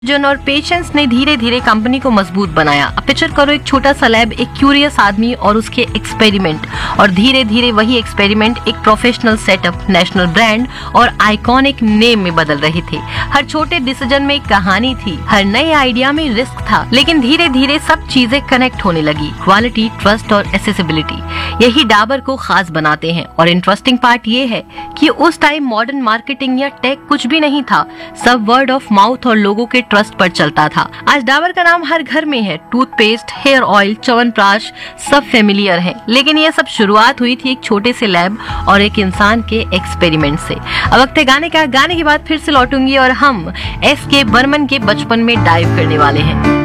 जन और पेशेंस ने धीरे धीरे कंपनी को मजबूत बनाया। अब पिक्चर करो एक छोटा सा लैब, एक क्यूरियस आदमी और उसके एक्सपेरिमेंट, और धीरे धीरे वही एक्सपेरिमेंट एक प्रोफेशनल सेटअप, नेशनल ब्रांड और आइकॉनिक नेम में बदल रहे थे। हर छोटे डिसीजन में एक कहानी थी, हर नए आइडिया में रिस्क था, लेकिन धीरे धीरे सब चीजें कनेक्ट होने लगी। क्वालिटी, ट्रस्ट और एसेसिबिलिटी यही डाबर को खास बनाते हैं। और इंटरेस्टिंग पार्ट ये है कि उस टाइम मॉडर्न मार्केटिंग या टेक कुछ भी नहीं था, सब वर्ड ऑफ माउथ और लोगों के ट्रस्ट पर चलता था। आज डाबर का नाम हर घर में है, टूथपेस्ट, हेयर ऑयल, च्यवनप्राश सब फेमिलियर है, लेकिन ये सब शुरुआत हुई थी एक छोटे से लैब और एक इंसान के एक्सपेरिमेंट से। अब वक्त है गाने का, गाने के बाद फिर से लौटूंगी और हम एस के बर्मन के बचपन में डाइव करने वाले हैं।